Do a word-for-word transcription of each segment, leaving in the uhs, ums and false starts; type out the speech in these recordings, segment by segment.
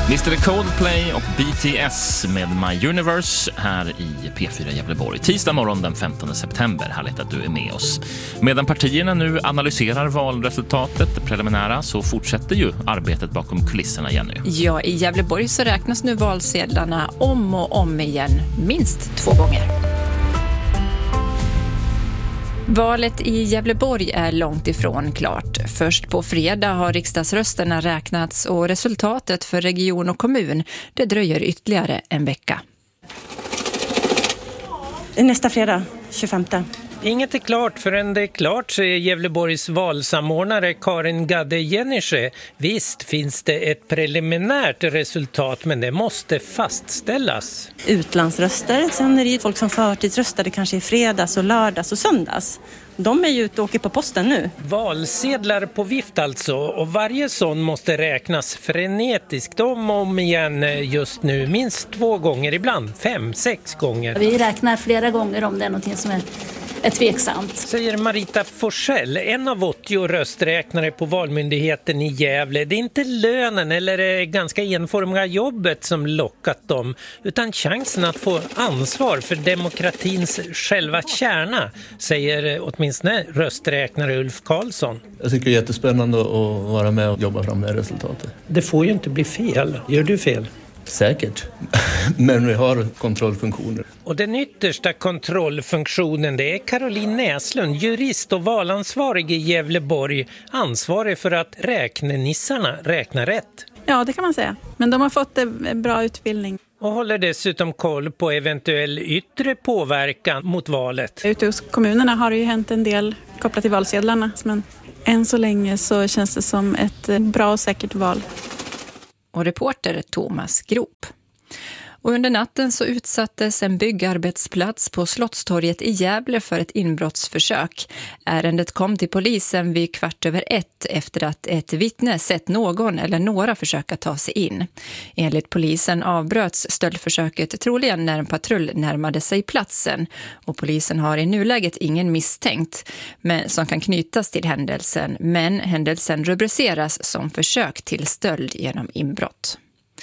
mister Coldplay och B T S med My Universe här i P fyra Gävleborg. Tisdag morgon den femtonde september. Härligt att du är med oss. Medan partierna nu analyserar valresultatet preliminära så fortsätter ju arbetet bakom kulisserna, Jenny. Ja, i Gävleborg så räknas nu valsedlarna om och om igen minst två gånger. Valet i Gävleborg är långt ifrån klart. Först på fredag har riksdagsrösterna räknats och resultatet för region och kommun det dröjer ytterligare en vecka. Nästa fredag, tjugofemte. Inget är klart förrän det är klart, säger Gävleborgs valsamordnare Karin Gadde-Jennische. Visst finns det ett preliminärt resultat, men det måste fastställas. Utlandsröster, sen är det folk som förtidsröstade kanske i fredags och lördags och söndags. De är ju ute och åker på posten nu. Valsedlar på vift alltså, och varje sån måste räknas frenetiskt om och om igen just nu. Minst två gånger, ibland fem, sex gånger. Vi räknar flera gånger om det är någonting som är är tveksamt. Säger Marita Forsell, en av åttio rösträknare på Valmyndigheten i Gävle. Det är inte lönen eller det ganska enformiga jobbet som lockat dem, utan chansen att få ansvar för demokratins själva kärna, säger åtminstone rösträknare Ulf Karlsson. Jag tycker det är jättespännande att vara med och jobba fram det resultatet. Det får ju inte bli fel. Gör du fel? Säkert, men vi har kontrollfunktioner. Och den yttersta kontrollfunktionen det är Caroline Näslund, jurist och valansvarig i Gävleborg, ansvarig för att räknenissarna räknar rätt. Ja, det kan man säga. Men de har fått en bra utbildning. Och håller dessutom koll på eventuell yttre påverkan mot valet. Ute hos kommunerna har det ju hänt en del kopplat till valsedlarna, men än så länge så känns det som ett bra och säkert val. Och reporter Thomas Grop. Och under natten så utsattes en byggarbetsplats på Slottstorget i Gävle för ett inbrottsförsök. Ärendet kom till polisen vid kvart över ett efter att ett vittne sett någon eller några försöka ta sig in. Enligt polisen avbröts stöldförsöket troligen när en patrull närmade sig platsen. Och polisen har i nuläget ingen misstänkt men, som kan knytas till händelsen. Men händelsen rubriceras som försök till stöld genom inbrott.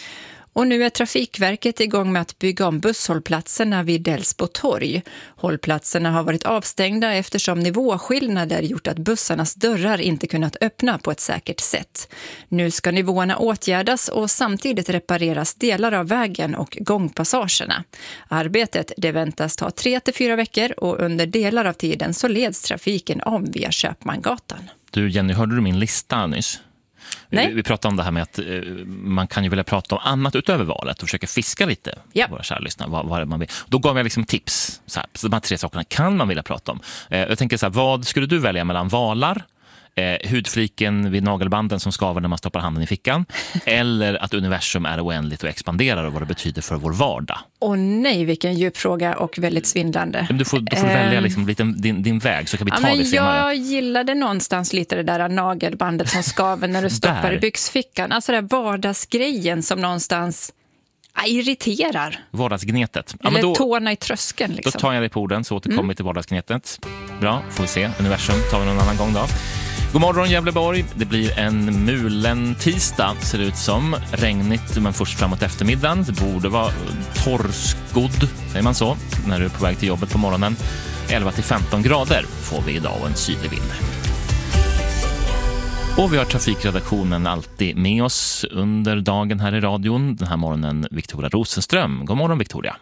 Och nu är Trafikverket igång med att bygga om busshållplatserna vid Delsbo torg. Hållplatserna har varit avstängda eftersom nivåskillnader gjort att bussarnas dörrar inte kunnat öppna på ett säkert sätt. Nu ska nivåerna åtgärdas och samtidigt repareras delar av vägen och gångpassagerna. Arbetet det väntas ta tre till fyra veckor och under delar av tiden så leds trafiken om via Köpmangatan. Du Jenny, hörde du min lista nyss? Nej. Vi, vi pratade om det här med att eh, man kan ju vilja prata om annat utöver valet och försöka fiska lite, ja. Våra kära lyssnare, vad, vad man vill. Då gav jag liksom tips, så här, så de här tre sakerna kan man vilja prata om. Eh, jag tänker så här, vad skulle du välja mellan valar, eh, hudfliken vid nagelbanden som skaver när man stoppar handen i fickan, eller att universum är oändligt och expanderar och vad det betyder för vår vardag? Åh nej, vilken djup fråga och väldigt svindlande. Du får, du får eh, välja liksom lite din, din väg så kan vi ta ja, det senare. Jag gillade någonstans lite det där nagelbandet som skaver när du stoppar i byxfickan. Alltså det där vardagsgrejen som någonstans ja, irriterar. Vardagsgnetet. Eller ja, då, tårna i tröskeln. Liksom. Då tar jag dig på orden så återkommer vi mm. till vardagsgnetet. Bra, får vi se. Universum tar vi någon annan gång då. God morgon Gävleborg. Det blir en mulen tisdag ser det ut som. Regnigt men först framåt eftermiddagen. Det borde vara torrskodd, säger man så, när du är på väg till jobbet på morgonen. elva till femton grader får vi idag och en sydlig vind. Och vi har trafikredaktionen alltid med oss under dagen här i radion. Den här morgonen Victoria Rosenström. God morgon Victoria.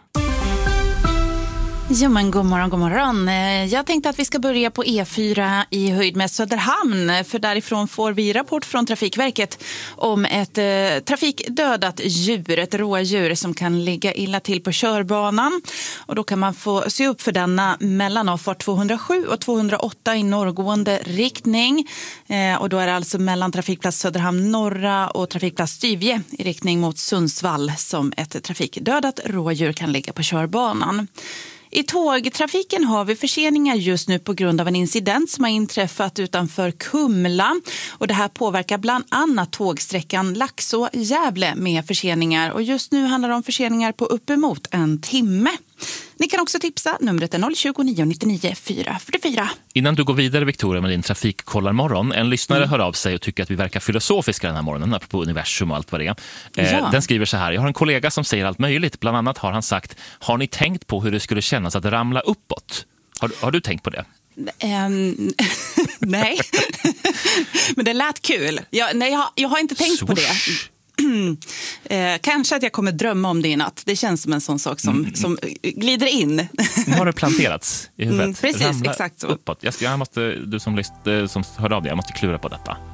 Ja men god morgon, god morgon. Jag tänkte att vi ska börja på E fyra i höjd med Söderhamn. För därifrån får vi rapport från Trafikverket om ett eh, trafikdödat djur, ett rådjur som kan ligga illa till på körbanan. Och då kan man få se upp för denna mellan avfart tvåhundrasju och tvåhundraåtta i norrgående riktning. Eh, och då är det alltså mellan trafikplats Söderhamn norra och trafikplats Styvje i riktning mot Sundsvall som ett trafikdödat rådjur kan ligga på körbanan. I tågtrafiken har vi förseningar just nu på grund av en incident som har inträffat utanför Kumla. Och det här påverkar bland annat tågsträckan Laxå-Gävle med förseningar. Och just nu handlar det om förseningar på uppemot en timme. Ni kan också tipsa. Numret är noll tjugo, nio nittionio, fyra fyrtiofyra. Innan du går vidare, Victoria, med din trafikkollarmorgon. En lyssnare mm. hör av sig och tycker att vi verkar filosofiska den här morgonen, apropå universum och allt vad det är. Eh, ja. Den skriver så här: jag har en kollega som säger allt möjligt. Bland annat har han sagt, har ni tänkt på hur det skulle kännas att ramla uppåt? Har, har du tänkt på det? Um, nej, men det lät kul. Jag, nej, jag, har, jag har inte tänkt Swoosh. på det. Eh, kanske att jag kommer drömma om det i natt. Det känns som en sån sak som, mm. som glider in. Nu har det planterats i huvudet. Mm, precis, Ramla exakt så. Uppåt. Jag, ska, jag måste, du som, list, som hör av dig, jag måste klura på detta.